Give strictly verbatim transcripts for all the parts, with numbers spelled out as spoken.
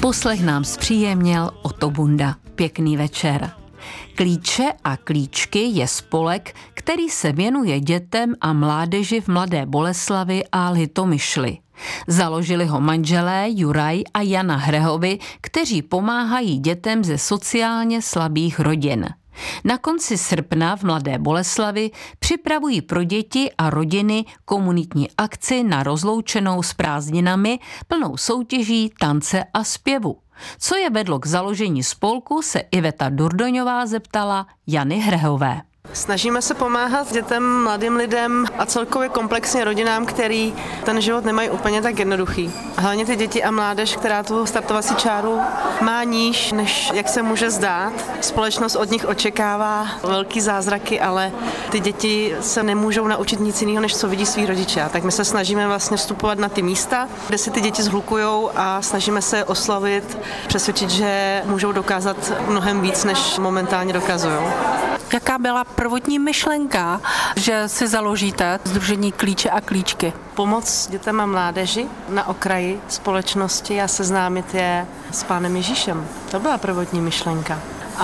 Poslech nám zpříjemnil Otto Bunda. Pěkný večer. Klíče a klíčky je spolek, který se věnuje dětem a mládeži v Mladé Boleslavi a Litomyšli. Založili ho manželé Juraj a Jana Hrehovi, kteří pomáhají dětem ze sociálně slabých rodin. Na konci srpna v Mladé Boleslavi připravují pro děti a rodiny komunitní akci na rozloučenou s prázdninami plnou soutěží, tance a zpěvu. Co je vedlo k založení spolku, se Iveta Durdoňová zeptala Jany Hrehové. Snažíme se pomáhat dětem, mladým lidem a celkově komplexně rodinám, který ten život nemají úplně tak jednoduchý. Hlavně ty děti a mládež, která tu startovací čáru má níž, než jak se může zdát. Společnost od nich očekává velký zázraky, ale ty děti se nemůžou naučit nic jiného, než co vidí svý rodiče. A tak my se snažíme vlastně vstupovat na ty místa, kde si ty děti zhlukujou a snažíme se je oslavit, přesvědčit, že můžou dokázat mnohem víc, než momentálně dokazují. Jaká byla prvotní myšlenka, že si založíte sdružení Klíče a klíčky? Pomoc dětem a mládeži na okraji společnosti a seznámit je s Pánem Ježíšem. To byla prvotní myšlenka.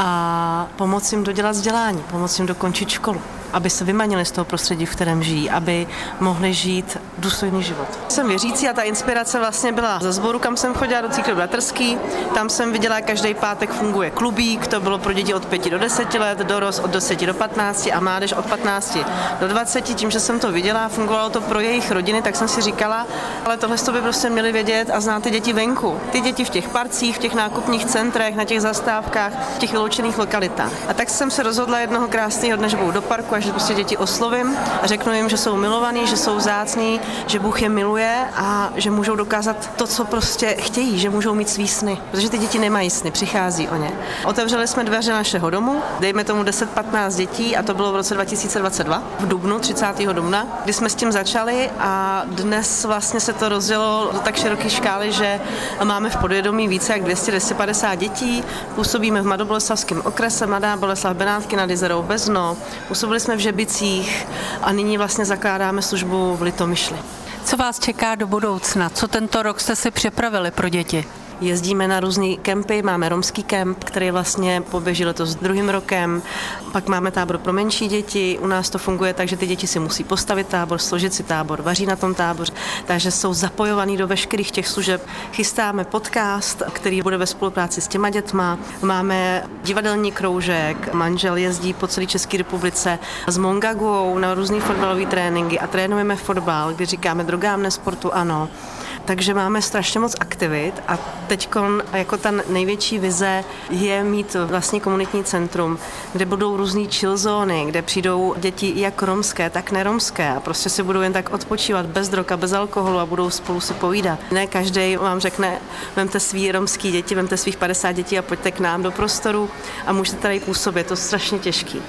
A pomoct jim dodělat vzdělání, pomoct jim dokončit školu, aby se vymanili z toho prostředí, v kterém žijí, aby mohli žít důstojný život. Jsem věřící a ta inspirace vlastně byla ze sboru, kam jsem chodila do církve bratrský. Tam jsem viděla, jak každý pátek funguje klubík, to bylo pro děti od pěti do deseti let, dorost od deseti do patnácti a mládež od patnácti do dvaceti. Tím, že jsem to viděla, fungovalo to pro jejich rodiny, tak jsem si říkala, ale tohle by prostě měli vědět a znát ty děti venku. Ty děti v těch parcích, v těch nákupních centrech, na těch zastávkách, v těch vyloučených lokalitách. A tak jsem se rozhodla jednoho krásného dne, že budou do parku, že prostě děti oslovím a řeknu jim, že jsou milovaní, že jsou vzácní, že Bůh je miluje a že můžou dokázat to, co prostě chtějí, že můžou mít svý sny, protože ty děti nemají sny, přichází o ně. Otevřeli jsme dveře našeho domu, dejme tomu deset patnáct dětí a to bylo v roce dva tisíce dvacet dva, v dubnu, třicátého dubna, kdy jsme s tím začali a dnes vlastně se to rozdělo do tak široké škály, že máme v podvědomí více jak dvě stě až dvě stě padesát dětí, působíme v Mladoboleslavském okrese, Mladá Boleslav, Benátky nad Jizerou, Bezno, působili jsme v Žebicích a nyní vlastně zakládáme službu v Litomyšli. Co vás čeká do budoucna? Co tento rok jste si připravili pro děti? Jezdíme na různé kempy, máme romský kemp, který vlastně poběží letos druhým rokem, pak máme tábor pro menší děti, u nás to funguje tak, že ty děti si musí postavit tábor, složit si tábor, vaří na tom táboře, takže jsou zapojovaný do veškerých těch služeb. Chystáme podcast, který bude ve spolupráci s těma dětma, máme divadelní kroužek, manžel jezdí po celé České republice s Mongaguou na různý fotbalové tréninky a trénujeme fotbal, kdy říkáme drogám nesportu ano. Takže máme strašně moc aktivit a teďkon jako ta největší vize je mít vlastní komunitní centrum, kde budou různý chill zóny, kde přijdou děti jak romské, tak neromské a prostě si budou jen tak odpočívat bez drog a bez alkoholu a budou spolu si povídat. Ne každý vám řekne, vemte svý romský děti, vemte svých padesát dětí a pojďte k nám do prostoru a můžete tady působit, to je strašně těžký.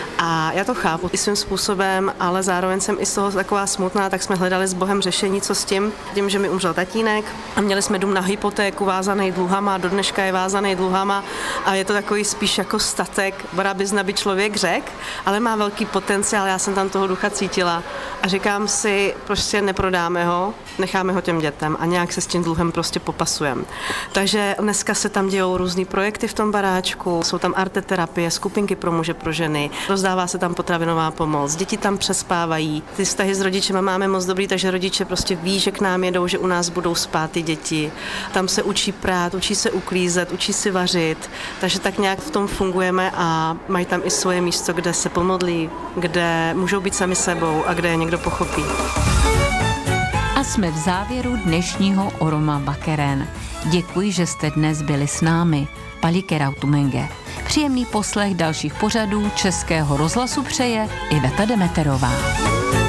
A já to chápu i svým způsobem, ale zároveň jsem i z toho taková smutná, tak jsme hledali s Bohem řešení, co s tím, tím, že mi umřel tatínek a měli jsme dům na hypotéku vázaný dluhama, do dneška je vázaný dluhama a je to takový spíš jako statek, barabizna by člověk řekl, ale má velký potenciál, já jsem tam toho ducha cítila a říkám si, prostě neprodáme ho, necháme ho těm dětem a nějak se s tím dluhem prostě popasujeme. Takže dneska se tam dějou různý projekty v tom baráčku, jsou tam arteterapie, skupinky pro muže, pro ženy, rozdává se tam potravinová pomoc, děti tam přespávají, ty vztahy s rodičema máme moc dobrý, takže rodiče prostě ví, že k nám jedou, že u nás budou spát ty děti. Tam se učí prát, učí se uklízet, učí si vařit, takže tak nějak v tom fungujeme a mají tam i svoje místo, kde se pomodlí, kde můžou být sami sebou a kde je někdo pochopí. A jsme v závěru dnešního Oroma Bakeren. Děkuji, že jste dnes byli s námi. Palikerautumenge. Příjemný poslech dalších pořadů Českého rozhlasu přeje Iveta Demeterová.